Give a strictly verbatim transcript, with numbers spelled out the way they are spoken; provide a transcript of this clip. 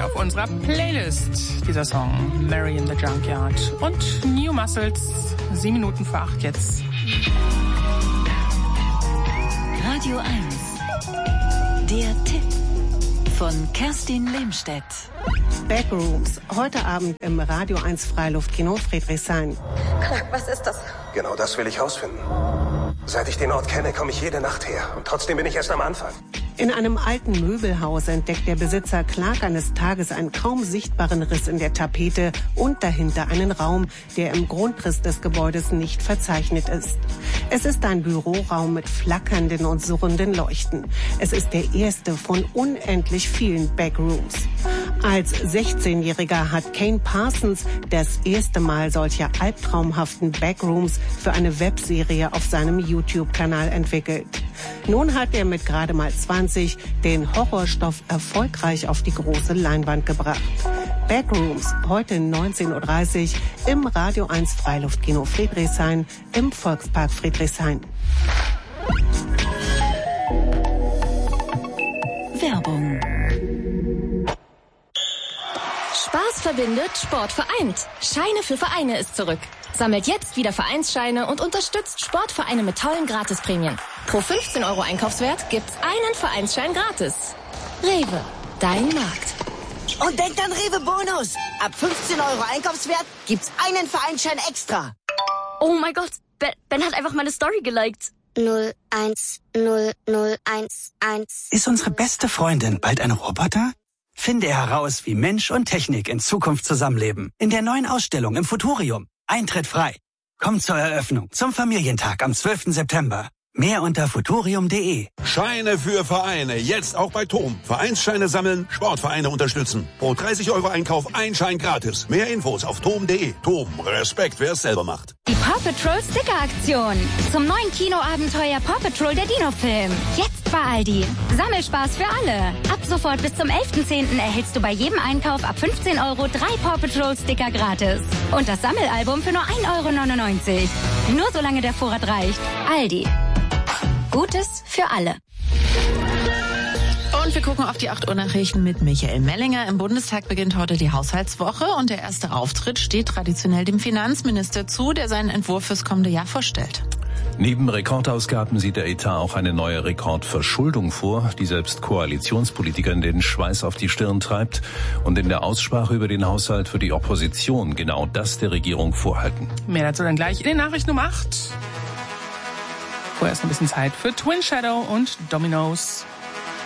auf unserer Playlist. Dieser Song, Mary in the Junkyard und New Muscles, sieben Minuten vor acht jetzt. Radio eins, der Tipp von Kerstin Lehmstedt. Backrooms, heute Abend im Radio eins Freiluftkino Friedrichshain. Clark, was ist das? Genau das will ich rausfinden. Seit ich den Ort kenne, komme ich jede Nacht her. Und trotzdem bin ich erst am Anfang. In einem alten Möbelhaus entdeckt der Besitzer Clark eines Tages einen kaum sichtbaren Riss in der Tapete und dahinter einen Raum, der im Grundriss des Gebäudes nicht verzeichnet ist. Es ist ein Büroraum mit flackernden und surrenden Leuchten. Es ist der erste von unendlich vielen Backrooms. Als sechzehnjähriger hat Kane Parsons das erste Mal solcher albtraumhaften Backrooms für eine Webserie auf seinem YouTube-Kanal entwickelt. Nun hat er mit gerade mal zwanzig den Horrorstoff erfolgreich auf die große Leinwand gebracht. Backrooms, heute neunzehn Uhr dreißig im Radio eins Freiluftkino Friedrichshain im Volkspark Friedrichshain. Werbung. Spaß verbindet, Sport vereint. Scheine für Vereine ist zurück. Sammelt jetzt wieder Vereinsscheine und unterstützt Sportvereine mit tollen Gratisprämien. Pro fünfzehn Euro Einkaufswert gibt's einen Vereinsschein gratis. Rewe, dein Markt. Und denkt an Rewe Bonus. Ab fünfzehn Euro Einkaufswert gibt's einen Vereinsschein extra. Oh mein Gott, Ben, Ben hat einfach meine Story geliked. null eins null null eins eins. Ist unsere beste Freundin bald ein Roboter? Finde heraus, wie Mensch und Technik in Zukunft zusammenleben. In der neuen Ausstellung im Futurium. Eintritt frei. Komm zur Eröffnung zum Familientag am zwölften September. Mehr unter futurium punkt de. Scheine für Vereine. Jetzt auch bei Tom. Vereinsscheine sammeln, Sportvereine unterstützen. Pro dreißig Euro Einkauf ein Schein gratis. Mehr Infos auf tom punkt de. Tom, Respekt, wer es selber macht. Die Paw Patrol Sticker-Aktion. Zum neuen Kinoabenteuer Paw Patrol, der Dino-Film. Jetzt bei Aldi. Sammelspaß für alle. Ab sofort bis zum elften zehnten erhältst du bei jedem Einkauf ab fünfzehn Euro drei Paw Patrol Sticker gratis. Und das Sammelalbum für nur ein Euro neunundneunzig. Nur solange der Vorrat reicht. Aldi. Gutes für alle. Und wir gucken auf die acht Uhr Nachrichten mit Michael Mellinger. Im Bundestag beginnt heute die Haushaltswoche und der erste Auftritt steht traditionell dem Finanzminister zu, der seinen Entwurf fürs kommende Jahr vorstellt. Neben Rekordausgaben sieht der Etat auch eine neue Rekordverschuldung vor, die selbst Koalitionspolitikern den Schweiß auf die Stirn treibt und in der Aussprache über den Haushalt für die Opposition genau das der Regierung vorhalten. Mehr dazu dann gleich in den Nachrichten um acht. Vorerst ein bisschen Zeit für Twin Shadow und Dominoes.